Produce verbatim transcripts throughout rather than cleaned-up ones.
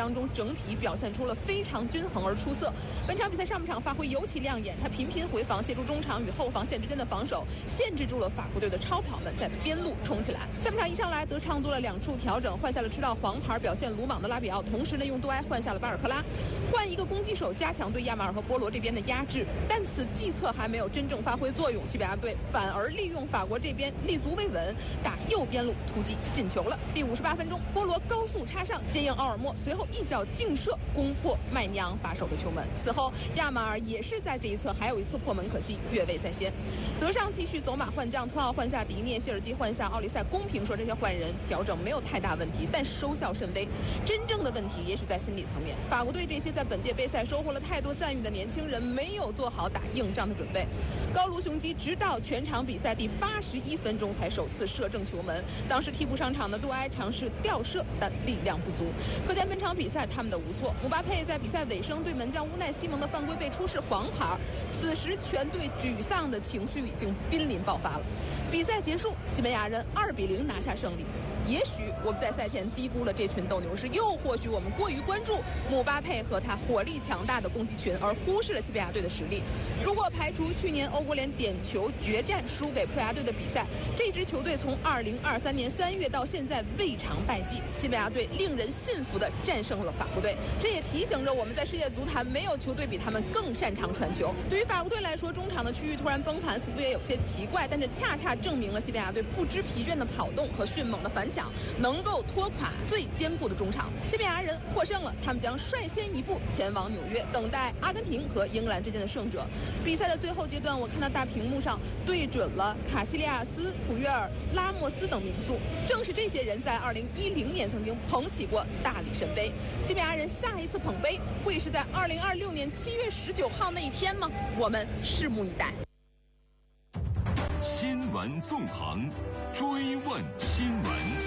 当中整体表现出了非常均衡而出色。本场比赛上半场发挥尤其亮眼，他频频回防，协助中场与后防线之间的防守，限制住了法国队的超跑们在边路冲起来。下半场一上来，德昌做了两处调整，换下了吃到黄牌表现鲁莽的拉比奥，同时呢用杜埃换下了巴尔克拉，换一个攻击手，加强对亚马尔和波罗这边的压制。但此计策还没有真正发挥作用，西班牙队反而利用法国这边立足未稳，打右边路突击进球了。第五十八分钟，波罗高速插上接应奥尔莫，随后一脚劲射攻破麦尼昂把守的球门。此后亚马尔也是在这一侧还有一次破门，可惜越位在先。德尚继续走马换将，特奥换下迪涅，谢尔基换下奥利塞。公平说这些换人调整没有太大问题，但收效甚微。真正的问题也许在心理层面，法国队这些在本届杯赛收获了太多赞誉的年轻人没有做好打硬仗的准备。高卢雄鸡直到全场比赛第八十一分钟才首次射正球门，当时替补上场的杜埃尝试吊射，但力量不足，可见本场比赛他们的无措。姆巴佩在比赛尾声对门将乌奈西蒙的犯规被出示黄牌，此时全队沮丧的情绪已经濒临爆发了。比赛结束，西班牙人二比零拿下胜利。也许我们在赛前低估了这群斗牛士，又或许我们过于关注姆巴佩和他火力强大的攻击群，而忽视了西班牙队的实力。如果排除去年欧国联点球决战输给葡萄牙队的比赛，这支球队从二零二三年三月到现在未尝败绩。西班牙队令人信服地战胜了法国队，这也提醒着我们在世界足坛没有球队比他们更擅长传球。对于法国队来说，中场的区域突然崩盘似乎也有些奇怪，但这恰恰证明了西班牙队不知疲倦的跑动和迅猛的反抢能够拖垮最坚固的中场。西班牙人获胜了，他们将率先一步前往纽约，等待阿根廷和英格兰之间的胜者。比赛的最后阶段，我看到大屏幕上对准了卡西利亚斯、普约尔、拉莫斯等名宿，正是这些人在二零一零年曾经捧起过大力神杯。西班牙人下一次捧杯会是在二零二六年七月十九号那一天吗？我们拭目以待。 新闻纵横，追问新闻。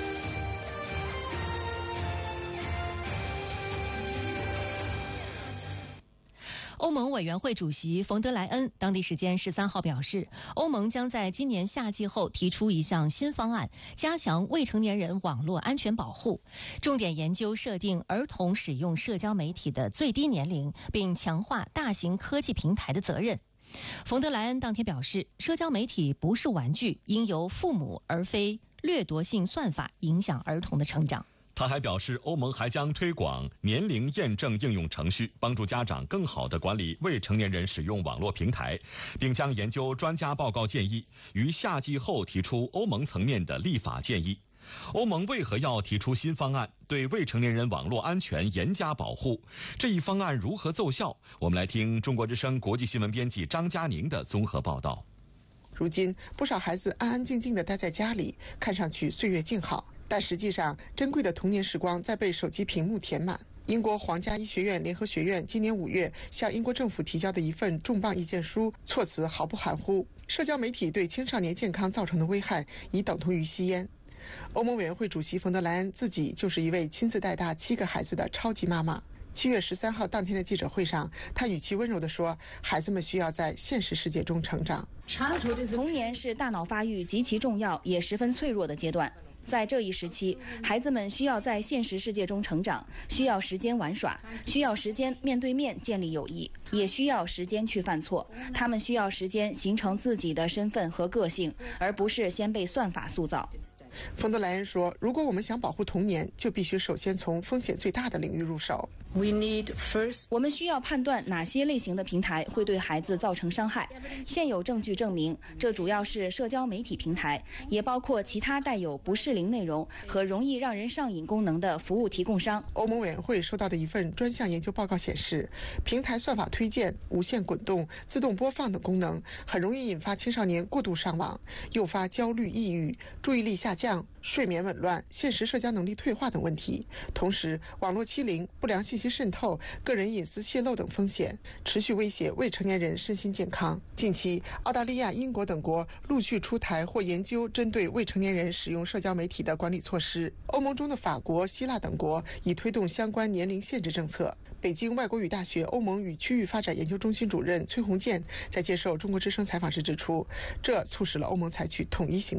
欧盟委员会主席冯德莱恩当地时间十三号表示，欧盟将在今年夏季后提出一项新方案，加强未成年人网络安全保护，重点研究设定儿童使用社交媒体的最低年龄，并强化大型科技平台的责任。冯德莱恩当天表示，社交媒体不是玩具，应由父母而非掠夺性算法影响儿童的成长。 他还表示，欧盟还将推广年龄验证应用程序，帮助家长更好地管理未成年人使用网络平台，并将研究专家报告建议，于夏季后提出欧盟层面的立法建议。欧盟为何要提出新方案，对未成年人网络安全严加保护？这一方案如何奏效？我们来听中国之声国际新闻编辑张佳宁的综合报道。 如今，不少孩子安安静静地待在家里，看上去岁月静好，但实际上，珍贵的童年时光在被手机屏幕填满。英国皇家医学院联合学院今年五月向英国政府提交的一份重磅意见书，措辞毫不含糊。社交媒体对青少年健康造成的危害已等同于吸烟。欧盟委员会主席冯德莱恩自己就是一位亲自带大七个孩子的超级妈妈。七月十三号当天的记者会上，她语气温柔地说，孩子们需要在现实世界中成长。 童年是大脑发育极其重要也十分脆弱的阶段，在这一时期，孩子们需要在现实世界中成长，需要时间玩耍，需要时间面对面建立友谊，也需要时间去犯错。他们需要时间形成自己的身份和个性，而不是先被算法塑造。 冯德莱恩说，如果我们想保护童年，就必须首先从风险最大的领域入手。 我们需要判断哪些类型的平台会对孩子造成伤害。现有证据证明，这主要是社交媒体平台，也包括其他带有不适龄内容和容易让人上瘾功能的服务提供商。 欧盟委员会收到的一份专项研究报告显示，平台算法推荐、无限滚动、自动播放等功能很容易引发青少年过度上网，诱发焦虑、抑郁、注意力下降、睡眠紊乱、现实社交能力退化等问题。同时，网络欺凌、不良信息渗透、个人隐私泄露等风险持续威胁未成年人身心健康。近期，澳大利亚、英国等国陆续出台或研究针对未成年人使用社交媒体的管理措施。欧盟中的法国、希腊等国已推动相关年龄限制政策。北京外国语大学欧盟与区域发展研究中心主任崔洪建在接受中国之声采访时指出，这促使了欧盟采取统一行动。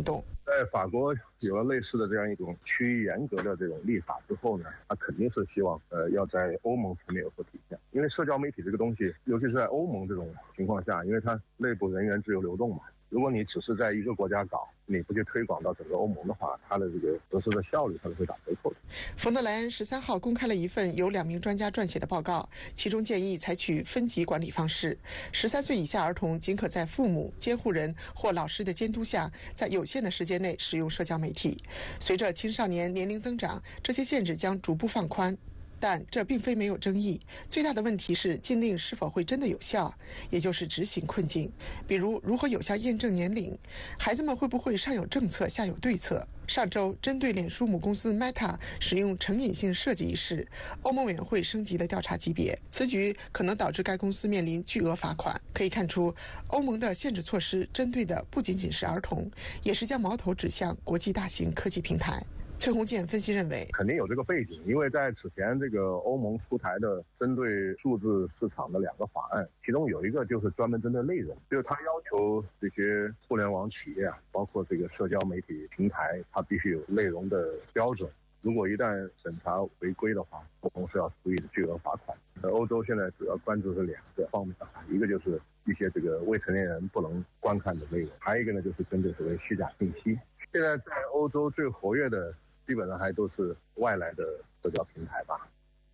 在法国有了类似的这样一种趋于严格的这种立法之后呢，它肯定是希望呃要在欧盟层面有所体现。因为社交媒体这个东西，尤其是在欧盟这种情况下，因为它内部人员自由流动嘛，如果你只是在一个国家搞，你不去推广到整个欧盟的话，它的这个实施的效率它是会打折扣的。 冯德莱恩十三号公开了一份由两名专家撰写的报告，其中建议采取分级管理方式，十三岁以下儿童仅可在父母、监护人或老师的监督下，在有限的时间内使用社交媒体。随着青少年年龄增长，这些限制将逐步放宽。但这并非没有争议，最大的问题是禁令是否会真的有效，也就是执行困境。比如如何有效验证年龄，孩子们会不会上有政策下有对策。上周针对脸书母公司 Meta 使用成瘾性设计一事，欧盟委员会升级了调查级别，此举可能导致该公司面临巨额罚款。可以看出，欧盟的限制措施针对的不仅仅是儿童，也是将矛头指向国际大型科技平台。崔洪建分析认为， 肯定有这个背景，因为在此前这个欧盟出台的针对数字市场的两个法案，其中有一个就是专门针对内容，就是它要求这些互联网企业啊，包括这个社交媒体平台，它必须有内容的标准。如果一旦审查违规的话，欧盟是要处以巨额罚款。欧洲现在主要关注是两个方面，一个就是一些这个未成年人不能观看的内容，还有一个呢就是针对所谓虚假信息。现在在欧洲最活跃的基本上还都是外来的社交平台吧。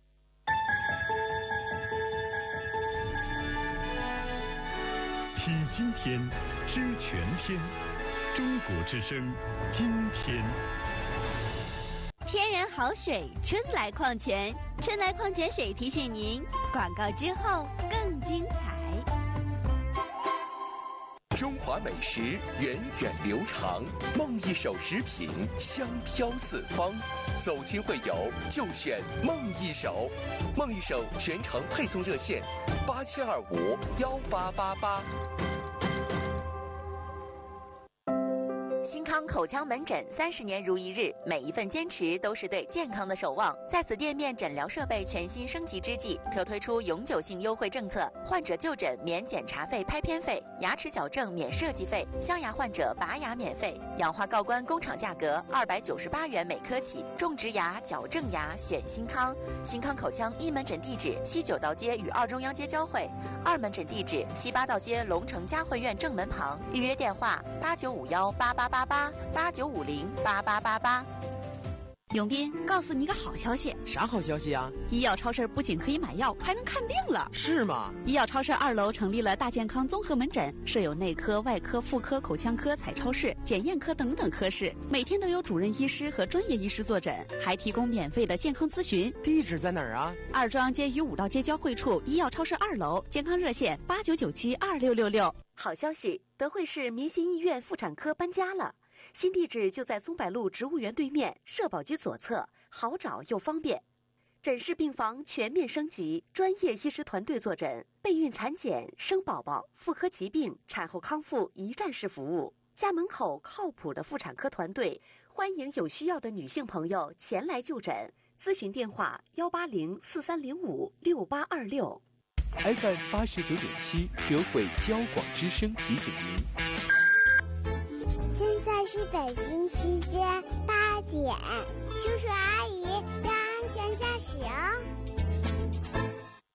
听今天，知全天，中国之声，今天。 天然好水，春来矿泉，春来矿泉水提醒您，广告之后更精彩。 中华美食源远流长，梦一手食品香飘四方。走亲会友就选梦一手，梦一手全程配送热线八七二五幺八八八。 新康口腔门诊三十年如一日，每一份坚持都是对健康的守望。在此店面诊疗设备全新升级之际，特推出永久性优惠政策：患者就诊免检查费、拍片费；牙齿矫正免设计费；镶牙患者拔牙免费；氧化锆关工厂价格二百九十八元每颗起。种植牙、矫正牙选新康。新康口腔一门诊地址：西九道街与二中央街交汇；二门诊地址：西八道街龙城嘉汇苑正门旁。预约电话：八九五幺八八八八八九五零八八八八。 永斌，告诉你个好消息。 啥好消息啊？ 医药超市不仅可以买药，还能看病了。 是吗？ 医药超市二楼成立了大健康综合门诊，设有内科、外科、妇科、口腔科、彩超室、检验科等等科室，每天都有主任医师和专业医师坐诊，还提供免费的健康咨询。 地址在哪儿啊？ 二中央街与五道街交汇处，医药超市二楼，健康热线八九九七二六六六。 好消息，德惠市民心医院妇产科搬家了。新地址就在松柏路植物园对面，社保局左侧，好找又方便。诊室病房全面升级，专业医师团队坐诊，备孕产检、生宝宝、妇科疾病、产后康复一站式服务。家门口靠谱的妇产科团队，欢迎有需要的女性朋友前来就诊。咨询电话：幺八零四三零五六八二六。 F M 八十九点七，德惠交广之声提醒您。 现在是北京时间八点，叔叔阿姨要安全驾驶哦。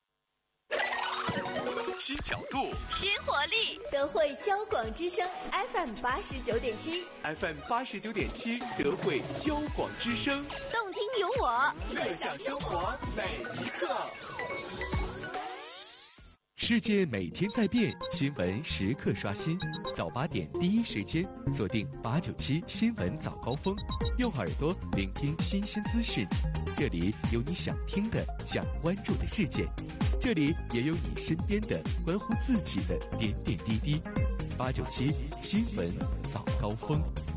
新角度， 新活力，德惠交广之声 F M 八十九点七 ，F M 八十九点七，德惠交广之声， 动听有我， 乐享生活每一刻。世界每天在变，新闻时刻刷新。早八点第一时间锁定八九七新闻早高峰，用耳朵聆听新鲜资讯。这里有你想听的、想关注的事件，这里也有你身边的关乎自己的点点滴滴。八九七新闻早高峰。